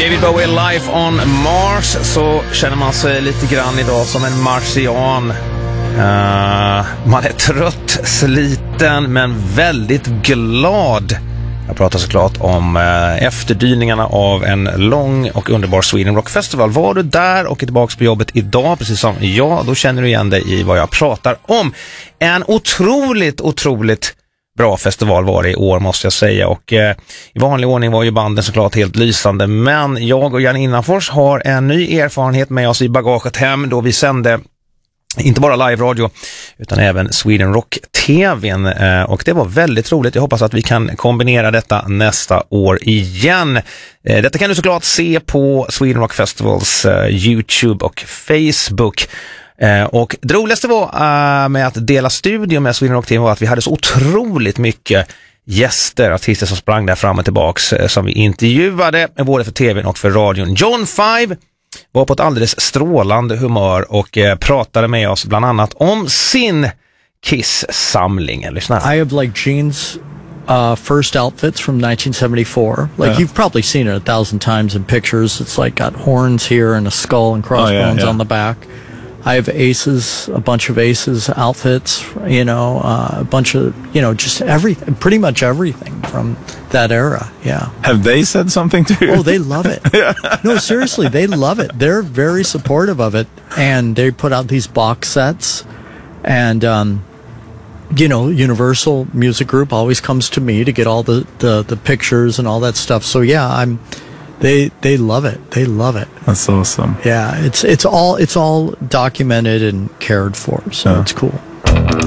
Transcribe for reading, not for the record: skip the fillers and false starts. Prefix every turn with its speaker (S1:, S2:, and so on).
S1: David Bowie Life on Mars, så känner man sig lite grann idag som en marsian. Man är trött, sliten men väldigt glad. Jag pratar såklart om efterdyningarna av en lång och underbar Sweden Rock Festival. Var du där och är tillbaka på jobbet idag, precis som jag, då känner du igen dig i vad jag pratar om. En otroligt bra festival var det i år, måste jag säga, och i vanlig ordning var ju banden såklart helt lysande, men jag och Jan Innanfors har en ny erfarenhet med oss i bagaget hem, då vi sände inte bara live-radio utan även Sweden Rock-tvn, och det var väldigt roligt. Jag hoppas att vi kan kombinera detta nästa år igen. Detta kan du såklart se på Sweden Rock Festivals YouTube och Facebook. Och det roligaste var med att dela studio med Sweden Rock Team var att vi hade så otroligt mycket gäster, artister som sprang där fram och tillbaks, som vi intervjuade både för tvn och för radion. John Five var på ett alldeles strålande humör och pratade med oss bland annat om sin Kiss-samling. Lyssna.
S2: I have like Gene's first outfits from 1974. Like you've probably seen it 1,000 times in pictures. It's like got horns here and a skull and crossbones on the back. I have Aces, a bunch of Aces outfits, a bunch of, just everything, pretty much everything from that era. Yeah.
S3: Have they said something to you?
S2: Oh, they love it. No, seriously, they love it. They're very supportive of it. And they put out these box sets. And, Universal Music Group always comes to me to get all the pictures and all that stuff. So yeah, They love it. They love it.
S3: That's awesome.
S2: Yeah, it's all documented and cared for, so it's cool.